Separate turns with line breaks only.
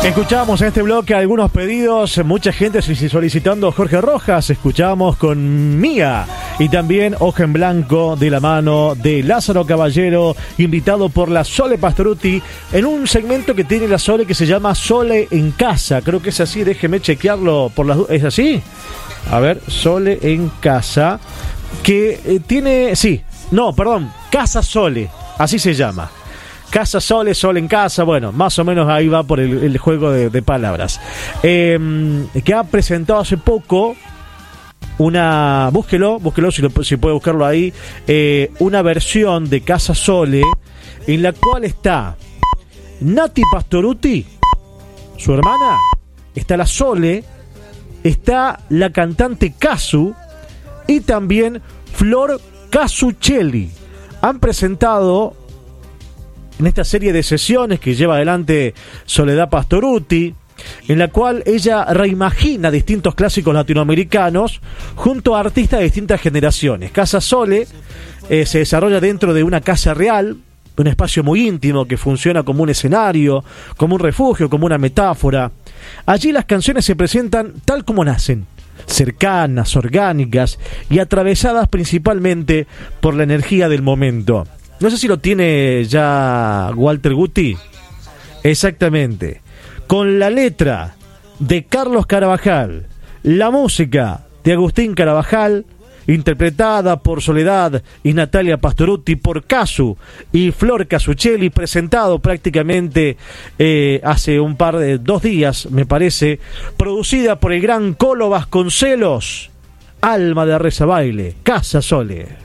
Escuchamos en este bloque algunos pedidos, mucha gente solicitando Jorge Rojas. Escuchamos con Mía y también Hoja en Blanco de la mano de Lázaro Caballero, invitado por la Sole Pastorutti en un segmento que tiene la Sole que se llama Sole en Casa. Creo que es así, déjeme chequearlo por las dudas. ¿Es así? A ver, Sole en Casa, que tiene, sí, no, perdón, Casa Sole, así se llama. Casa Sole, Sol en Casa, bueno, más o menos ahí va por el juego de palabras. Que ha presentado hace poco una, búsquelo si puede buscarlo ahí, una versión de Casa Sole en la cual está Nati Pastorutti, su hermana, está la Sole, está la cantante Casu y también Flor Casuccelli. Han presentado en esta serie de sesiones que lleva adelante Soledad Pastorutti, en la cual ella reimagina distintos clásicos latinoamericanos junto a artistas de distintas generaciones. Casa Sole se desarrolla dentro de una casa real, un espacio muy íntimo que funciona como un escenario, como un refugio, como una metáfora. Allí las canciones se presentan tal como nacen, cercanas, orgánicas y atravesadas principalmente por la energía del momento. No sé si lo tiene ya Walter Guti. Exactamente. Con la letra de Carlos Carabajal, la música de Agustín Carabajal, interpretada por Soledad y Natalia Pastorutti, por Casu y Flor Casuccelli, presentado prácticamente hace un par de 2 días, me parece, producida por el gran Colo Vasconcelos. Alma de Reza Baile, Casa Sole.